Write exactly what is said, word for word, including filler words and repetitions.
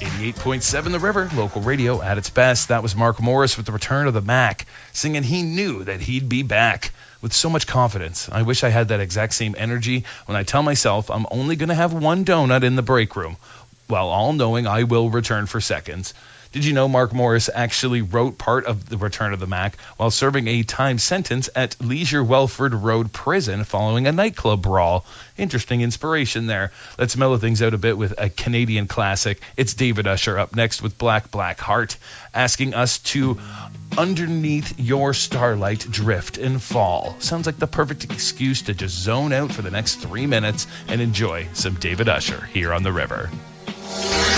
eighty-eight point seven The River, local radio at its best. That was Mark Morris with The Return of the Mac, singing He Knew That He'd Be Back with so much confidence. I wish I had that exact same energy when I tell myself I'm only going to have one donut in the break room, while all knowing I will return for seconds. Did you know Mark Morris actually wrote part of The Return of the Mac while serving a time sentence at Leisure Welford Road Prison following a nightclub brawl? Interesting inspiration there. Let's mellow things out a bit with a Canadian classic. It's David Usher up next with Black Black Heart, asking us to underneath your starlight drift and fall. Sounds like the perfect excuse to just zone out for the next three minutes and enjoy some David Usher here on The River.